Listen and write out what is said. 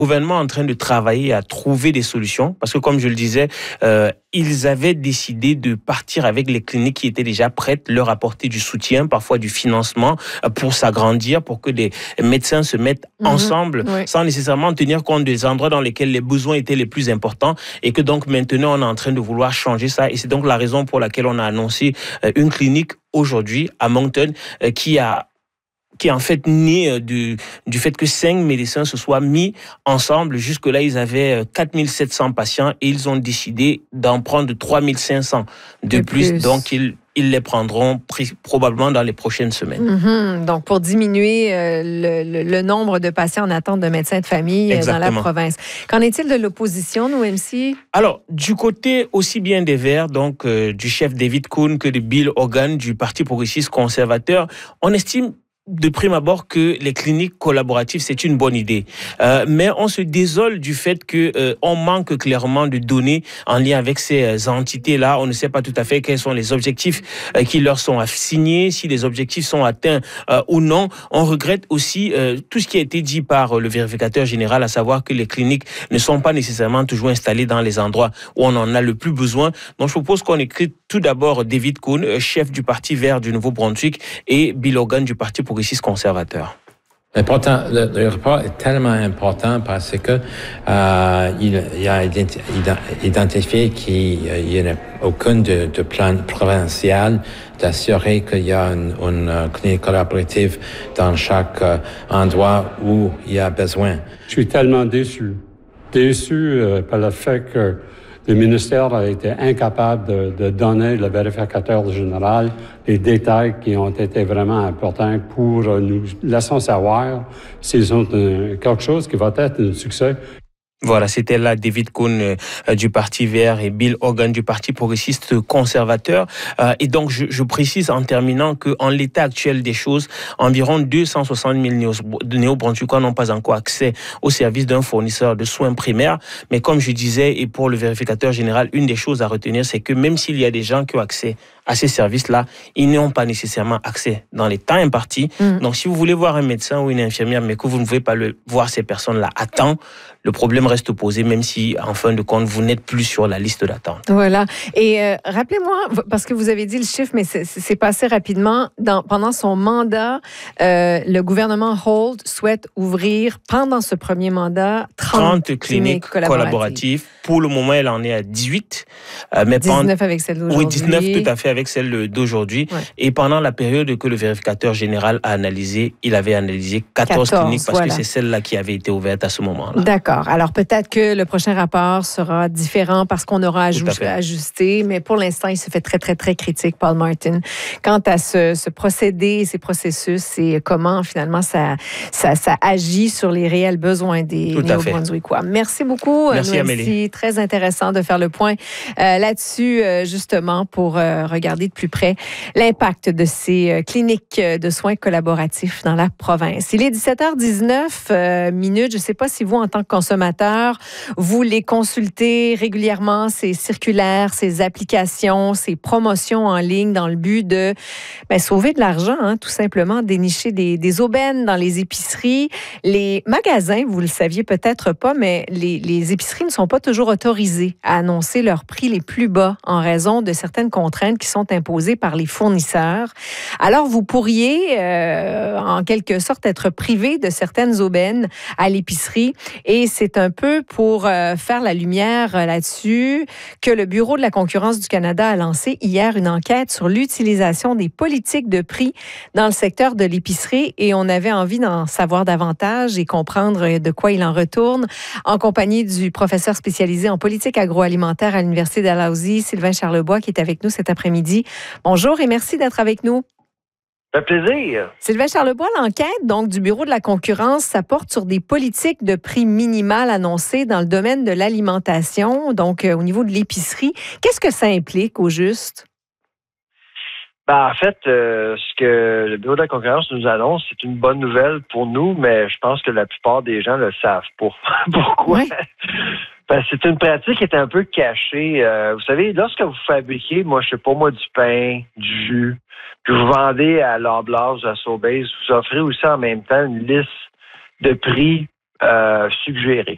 Le gouvernement est en train de travailler à trouver des solutions parce que, comme je le disais, ils avaient décidé de partir avec les cliniques qui étaient déjà prêtes, leur apporter du soutien, parfois du financement pour s'agrandir, pour que des médecins se mettent ensemble sans nécessairement tenir compte des endroits dans lesquels les besoins étaient les plus importants et que donc maintenant on est en train de vouloir changer ça et c'est donc la raison pour laquelle on a annoncé une clinique aujourd'hui à Moncton qui est en fait né du fait que 5 médecins se soient mis ensemble. Jusque-là, ils avaient 4700 patients et ils ont décidé d'en prendre 3500 de plus. Donc, ils les prendront probablement dans les prochaines semaines. Donc, pour diminuer le nombre de patients en attente de médecins de famille dans la province. Qu'en est-il de l'opposition, nous, MC? Alors, du côté aussi bien des Verts, donc du chef David Coon que de Bill Hogan du Parti progressiste conservateur, on estime de prime abord que les cliniques collaboratives, c'est une bonne idée. Mais on se désole du fait qu'on manque clairement de données en lien avec ces entités-là. On ne sait pas tout à fait quels sont les objectifs qui leur sont assignés, si les objectifs sont atteints ou non. On regrette aussi tout ce qui a été dit par le vérificateur général, à savoir que les cliniques ne sont pas nécessairement toujours installées dans les endroits où on en a le plus besoin. Donc je propose qu'on écrive tout d'abord David Coon, chef du Parti vert du Nouveau-Brunswick, et Bill Hogan du Parti progressiste conservateur. Le rapport est tellement important parce que il a identifié qu'il n'y a aucun de plan provincial d'assurer qu'il y a une clinique collaborative dans chaque endroit où il y a besoin. Je suis tellement déçu par le fait que le ministère a été incapable de donner le vérificateur général les détails qui ont été vraiment importants pour nous laisser savoir s'ils ont quelque chose qui va être un succès. Voilà, c'était là David Coon du Parti vert et Bill Hogan du Parti progressiste conservateur. Et donc, je précise en terminant qu'en l'état actuel des choses, environ 260 000 néo-brunswickois n'ont pas encore accès au service d'un fournisseur de soins primaires. Mais comme je disais, et pour le vérificateur général, une des choses à retenir, c'est que même s'il y a des gens qui ont accès à ces services-là, ils n'ont pas nécessairement accès dans les temps impartis. Donc, si vous voulez voir un médecin ou une infirmière, mais que vous ne pouvez pas voir ces personnes-là à temps, le problème reste posé, même si, en fin de compte, vous n'êtes plus sur la liste d'attente. Voilà. Et rappelez-moi, parce que vous avez dit le chiffre, mais c'est passé rapidement. Pendant son mandat, le gouvernement Holt souhaite ouvrir, pendant ce premier mandat, 30 cliniques collaboratives. Pour le moment, elle en est à 18. Mais 19 avec celle d'aujourd'hui. Oui, 19 tout à fait avec celle d'aujourd'hui. Ouais. Et pendant la période que le vérificateur général a analysé, il avait analysé 14 cliniques parce que c'est celle-là qui avait été ouverte à ce moment-là. D'accord. Alors peut-être que le prochain rapport sera différent parce qu'on aura ajusté, mais pour l'instant, il se fait très, très, très critique, Paul Martin, quant à ce procédé, ces processus et comment finalement ça agit sur les réels besoins des Néo-Brunswickois. Merci beaucoup. Merci Amélie. Très intéressant de faire le point là-dessus, justement, pour regarder de plus près l'impact de ces cliniques de soins collaboratifs dans la province. Il est 17h19 minutes. Je ne sais pas si vous, en tant que consommateur, vous les consultez régulièrement, ces circulaires, ces applications, ces promotions en ligne dans le but de sauver de l'argent, tout simplement, dénicher des aubaines dans les épiceries. Les magasins, vous le saviez peut-être pas, mais les épiceries ne sont pas toujours autorisés à annoncer leurs prix les plus bas en raison de certaines contraintes qui sont imposées par les fournisseurs. Alors, vous pourriez, en quelque sorte, être privé de certaines aubaines à l'épicerie. Et c'est un peu pour faire la lumière là-dessus que le Bureau de la concurrence du Canada a lancé hier une enquête sur l'utilisation des politiques de prix dans le secteur de l'épicerie. Et on avait envie d'en savoir davantage et comprendre de quoi il en retourne en compagnie du professeur spécialisé en politique agroalimentaire à l'Université Dalhousie, Sylvain Charlebois, qui est avec nous cet après-midi. Bonjour et merci d'être avec nous. Ça fait plaisir. Sylvain Charlebois, l'enquête donc du Bureau de la concurrence, ça porte sur des politiques de prix minimal annoncées dans le domaine de l'alimentation, donc au niveau de l'épicerie. Qu'est-ce que ça implique au juste? En fait, ce que le Bureau de la concurrence nous annonce, c'est une bonne nouvelle pour nous, mais je pense que la plupart des gens le savent pas. Pourquoi? Oui. C'est une pratique qui est un peu cachée. Vous savez, lorsque vous fabriquez, du pain, du jus, que vous vendez à Loblaws, à Sobeys, vous offrez aussi en même temps une liste de prix suggérés.